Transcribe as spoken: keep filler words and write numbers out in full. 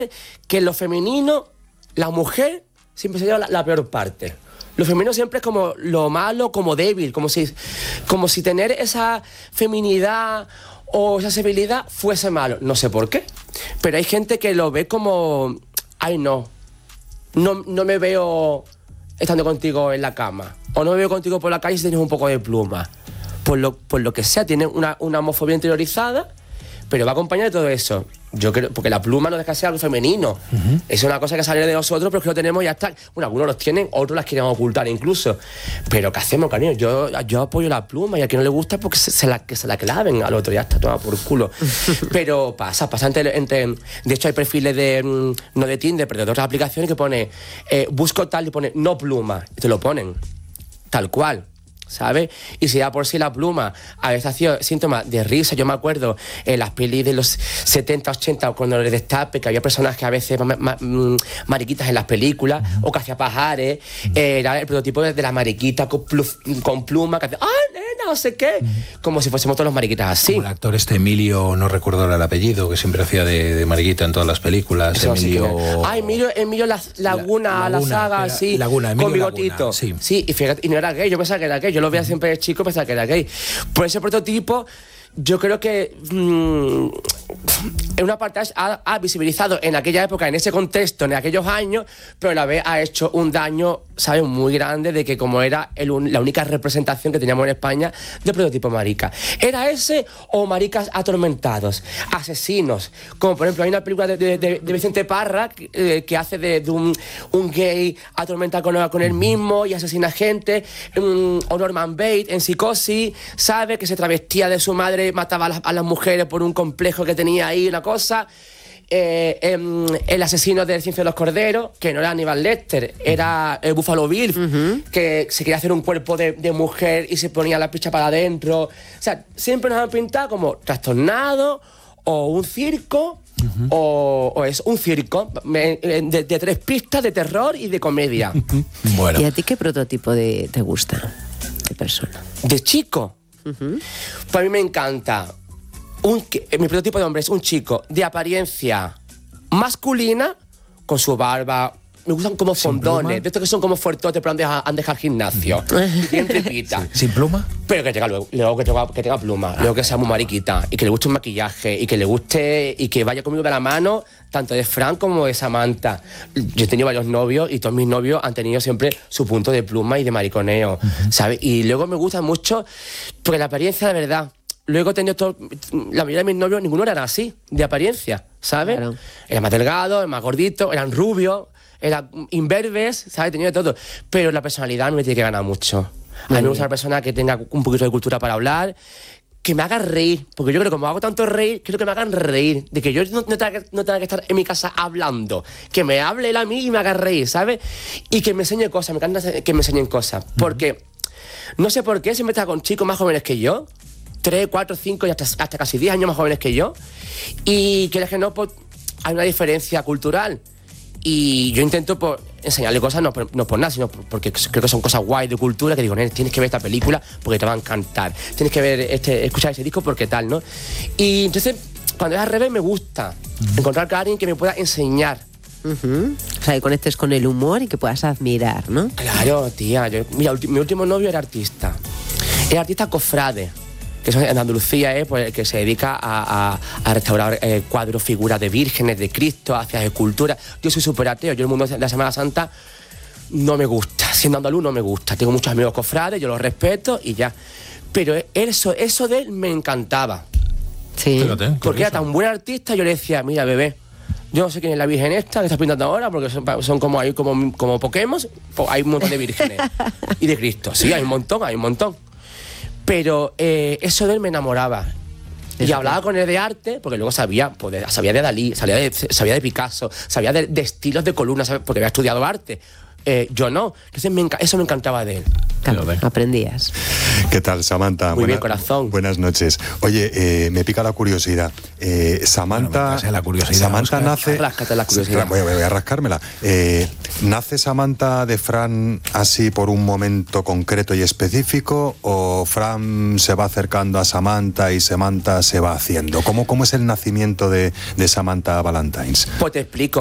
que en lo femenino, la mujer siempre se lleva la, la peor parte. Lo femenino siempre es como lo malo, como débil, como si, como si tener esa feminidad o esa sensibilidad fuese malo. No sé por qué, pero hay gente que lo ve como, ay no, no, no me veo estando contigo en la cama, o no me veo contigo por la calle si tienes un poco de pluma. Por lo, por lo que sea, tiene una, una homofobia interiorizada, pero va acompañada de todo eso. Yo creo, porque la pluma no deja de ser algo femenino. Uh-huh. Es una cosa que sale de nosotros, pero que lo tenemos y ya está. Bueno, algunos los tienen, otros las quieren ocultar incluso. Pero ¿qué hacemos, cariño? Yo, yo apoyo la pluma y a quien no le gusta, porque se, se la, que se la claven al otro, ya está, toma por culo. Pero pasa, pasa entre, entre... De hecho, hay perfiles de... No de Tinder, pero de otras aplicaciones que pone... Eh, busco tal y pone no pluma. Y te lo ponen. Tal cual. ¿Sabes? Y si ya por sí la pluma a veces ha sido síntomas de risa. Yo me acuerdo en las pelis de los setenta, ochenta, cuando el destape, que había personas que a veces ma, ma, mariquitas en las películas, uh-huh. o que hacía pajares, uh-huh. eh, era el prototipo de, de la mariquita con, pluf, con pluma, que hacía, ¡ah, nena, no sé qué! Uh-huh. Como si fuésemos todos los mariquitas así. Como el actor este Emilio, no recuerdo ahora el apellido, que siempre hacía de, de mariquita en todas las películas. Eso Emilio... Sí que... Ah, Emilio, Emilio la, Laguna, la, Laguna, la saga, sí, Laguna, Emilio con bigotito. Laguna, sí. sí, y fíjate, y no era gay, yo pensaba que era gay, yo lo veía siempre de chico, pensaba que era gay. Por ese prototipo, yo creo que mmm, en una parte ha, ha visibilizado en aquella época, en ese contexto, en aquellos años, pero a la vez ha hecho un daño, ¿sabes?, muy grande de que como era el, la única representación que teníamos en España de prototipo marica. ¿Era ese o maricas atormentados, asesinos? Como por ejemplo hay una película de, de, de, de Vicente Parra que, eh, que hace de, de un, un gay atormentado con, con él mismo y asesina gente, um, o Norman Bates en Psicosis, ¿sabe?, que se travestía de su madre, mataba a las, a las mujeres por un complejo que tenía ahí, una cosa. Eh, eh, el asesino del Ciencia de los Corderos, que no era Aníbal Lecter, era eh, Buffalo Bill, uh-huh. que se quería hacer un cuerpo de, de mujer y se ponía la picha para adentro. O sea, siempre nos han pintado como trastornados o un circo, uh-huh. o, o es un circo de, de, de tres pistas de terror y de comedia. Bueno. ¿Y a ti qué prototipo de, te gusta de persona? De chico. Uh-huh. Pues a mí me encanta un, mi prototipo de hombre es un chico de apariencia masculina, con su barba, me gustan como fondones, de estos que son como fuertotes pero han dejado, han dejado el gimnasio, uh-huh. bien tripita. Sí. ¿Sin pluma? Pero que tenga, luego, luego que, tenga, que tenga pluma, ah, luego que sea muy mariquita y que le guste un maquillaje y que le guste y que vaya conmigo de la mano, tanto de Fran como de Samantha. Yo he tenido varios novios y todos mis novios han tenido siempre su punto de pluma y de mariconeo, uh-huh. ¿sabes? Y luego me gusta mucho porque la apariencia de verdad. Luego he tenido todo, la mayoría de mis novios, ninguno era así, de apariencia, ¿sabes? Claro. Era más delgado, más gordito, eran rubios, eran imberbes, ¿sabes? Tenía de todo. Pero la personalidad no me tiene que ganar mucho. A mí me gusta una persona que tenga un poquito de cultura para hablar, que me haga reír, porque yo creo que como hago tanto reír, quiero que me hagan reír, de que yo no, no, tenga que, no tenga que estar en mi casa hablando, que me hable él a mí y me haga reír, ¿sabes? Y que me enseñe cosas, me encanta que me enseñen cosas, porque uh-huh. no sé por qué siempre está con chicos más jóvenes que yo, tres, cuatro, cinco y hasta, hasta casi diez años más jóvenes que yo, y que que no, pues, hay una diferencia cultural. Y yo intento pues, enseñarle cosas, no, no por nada, sino porque creo que son cosas guay de cultura, que digo, tienes que ver esta película porque te va a encantar, tienes que ver este, escuchar ese disco porque tal, ¿no? Y entonces, cuando es al revés, me gusta uh-huh. encontrar a alguien que me pueda enseñar. Uh-huh. O sea, que conectes con el humor y que puedas admirar, ¿no? Claro, tía. Yo, mira, ulti- mi último novio era artista. Era artista cofrade. Que eso en Andalucía es pues, que se dedica a, a, a restaurar eh, cuadros, figuras de vírgenes, de Cristo, hacia esculturas. Yo soy súper ateo, yo el mundo de la Semana Santa no me gusta, siendo andaluz no me gusta. Tengo muchos amigos cofrades, yo los respeto y ya. Pero eso, eso de él me encantaba. Sí. Fíjate, porque era tan buen artista, yo le decía, mira, bebé, yo no sé quién es la virgen esta que estás pintando ahora, porque son, son como, hay, como, como Pokémon, pues hay un montón de vírgenes. Y de Cristo, sí, hay un montón, hay un montón. Pero eh, eso de él me enamoraba. Y eso hablaba con él de arte, porque luego sabía, pues, de, sabía de Dalí, sabía de, sabía de Picasso, sabía de, de estilos de columnas, porque había estudiado arte. Eh, yo no. Entonces me enca- eso me encantaba de él. Claro, aprendías. ¿Qué tal, Samantha? Muy Buena- bien, corazón. Buenas noches. Oye, eh, me pica la curiosidad. Eh, Samantha, Bueno, me la curiosidad, Samantha Óscar. nace... Ráscate la curiosidad. Voy a, voy a rascármela. Eh, ¿Nace Samantha de Fran así por un momento concreto y específico, o Fran se va acercando a Samantha y Samantha se va haciendo? ¿Cómo, cómo es el nacimiento de, de Samantha Valentines? Pues te explico.